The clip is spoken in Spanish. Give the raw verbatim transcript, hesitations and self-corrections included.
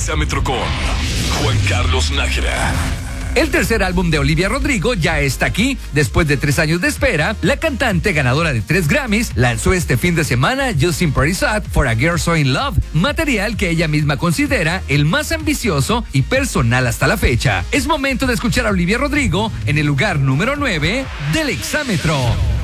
Exámetro con Juan Carlos Nájera. El tercer álbum de Olivia Rodrigo ya está aquí. Después de tres años de espera, la cantante ganadora de tres Grammys lanzó este fin de semana Justin Pretty Sad for a Girl So In Love, material que ella misma considera el más ambicioso y personal hasta la fecha. Es momento de escuchar a Olivia Rodrigo en el lugar número nueve del Exámetro.